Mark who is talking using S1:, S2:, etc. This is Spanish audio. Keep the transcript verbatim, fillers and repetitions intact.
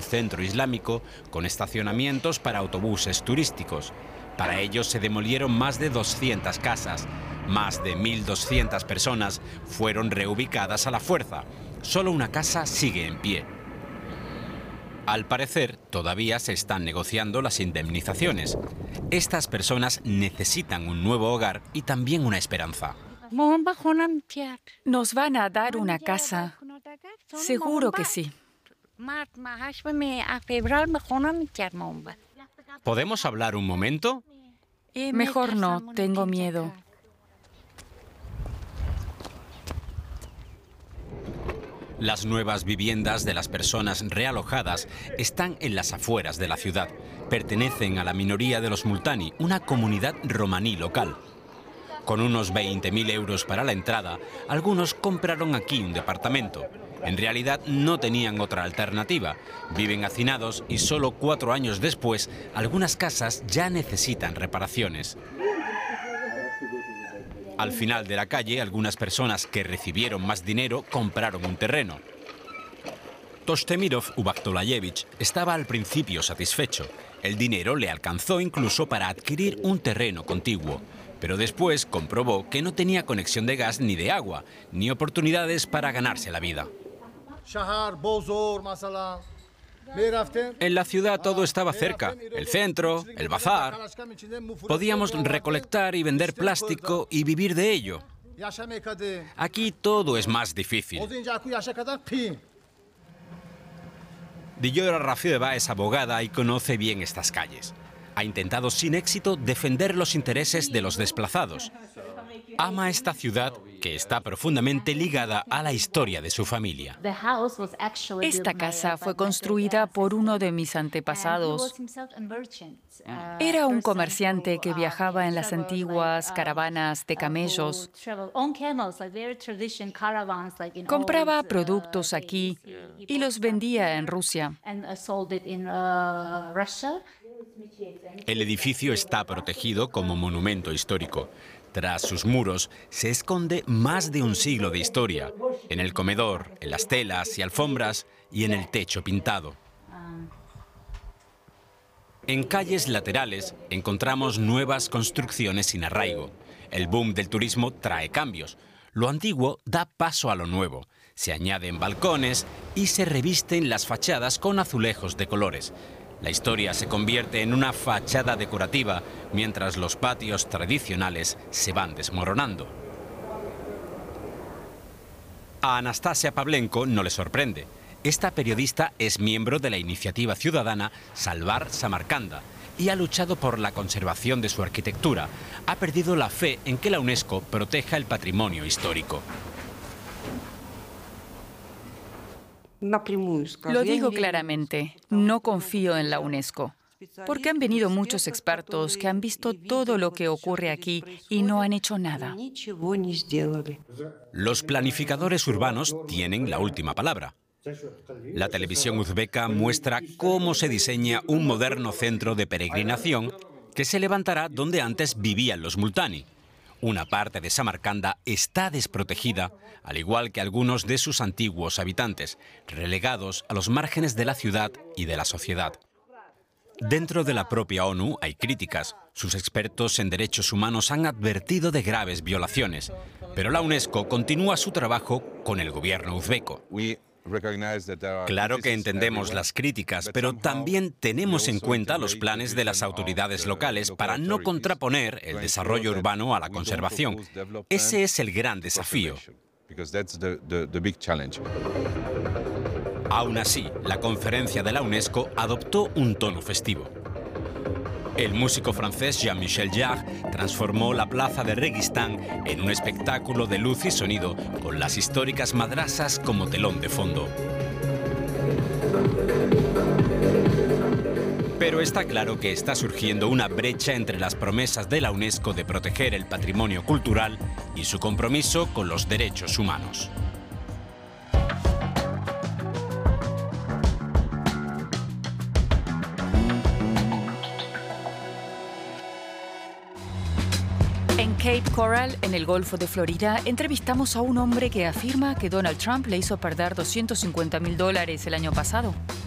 S1: centro islámico con estacionamientos para autobuses turísticos. Para ello se demolieron más de doscientas casas. Más de mil doscientas personas fueron reubicadas a la fuerza. Solo una casa sigue en pie. Al parecer, todavía se están negociando las indemnizaciones. Estas personas necesitan un nuevo hogar y también una esperanza.
S2: ¿Nos van a dar una casa? Seguro que sí.
S1: ¿Podemos hablar un momento?
S2: Mejor no, tengo miedo.
S1: Las nuevas viviendas de las personas realojadas están en las afueras de la ciudad. Pertenecen a la minoría de los multani, una comunidad romaní local. Con unos veinte mil euros para la entrada, algunos compraron aquí un departamento. En realidad no tenían otra alternativa. Viven hacinados y solo cuatro años después, algunas casas ya necesitan reparaciones. Al final de la calle, algunas personas que recibieron más dinero compraron un terreno. Tostemirov Ubaktolaevich estaba al principio satisfecho. El dinero le alcanzó incluso para adquirir un terreno contiguo. Pero después comprobó que no tenía conexión de gas ni de agua, ni oportunidades para ganarse la vida. En la ciudad todo estaba cerca, el centro, el bazar. Podíamos recolectar y vender plástico y vivir de ello. Aquí todo es más difícil. Diyora Rafieva es abogada y conoce bien estas calles. Ha intentado sin éxito defender los intereses de los desplazados. Ama esta ciudad que está profundamente ligada a la historia de su familia.
S2: Esta casa fue construida por uno de mis antepasados. Era un comerciante que viajaba en las antiguas caravanas de camellos. Compraba productos aquí y los vendía en Rusia.
S1: El edificio está protegido como monumento histórico. Tras sus muros se esconde más de un siglo de historia, en el comedor, en las telas y alfombras y en el techo pintado. En calles laterales encontramos nuevas construcciones sin arraigo. El boom del turismo trae cambios. Lo antiguo da paso a lo nuevo. Se añaden balcones y se revisten las fachadas con azulejos de colores. La historia se convierte en una fachada decorativa, mientras los patios tradicionales se van desmoronando. A Anastasia Pavlenko no le sorprende. Esta periodista es miembro de la iniciativa ciudadana Salvar Samarcanda y ha luchado por la conservación de su arquitectura. Ha perdido la fe en que la UNESCO proteja el patrimonio histórico.
S2: Lo digo claramente, no confío en la UNESCO, porque han venido muchos expertos que han visto todo lo que ocurre aquí y no han hecho nada.
S1: Los planificadores urbanos tienen la última palabra. La televisión uzbeka muestra cómo se diseña un moderno centro de peregrinación que se levantará donde antes vivían los multani. Una parte de Samarcanda está desprotegida, al igual que algunos de sus antiguos habitantes, relegados a los márgenes de la ciudad y de la sociedad. Dentro de la propia ONU hay críticas. Sus expertos en derechos humanos han advertido de graves violaciones, pero la UNESCO continúa su trabajo con el gobierno uzbeco. Claro que entendemos las críticas, pero también tenemos en cuenta los planes de las autoridades locales para no contraponer el desarrollo urbano a la conservación. Ese es el gran desafío. Aún así, la conferencia de la UNESCO adoptó un tono festivo. El músico francés Jean-Michel Jarre transformó la plaza de Registán en un espectáculo de luz y sonido con las históricas madrasas como telón de fondo. Pero está claro que está surgiendo una brecha entre las promesas de la UNESCO de proteger el patrimonio cultural y su compromiso con los derechos humanos.
S2: En Cape Coral, en el Golfo de Florida, entrevistamos a un hombre que afirma que Donald Trump le hizo perder doscientos cincuenta mil dólares el año pasado.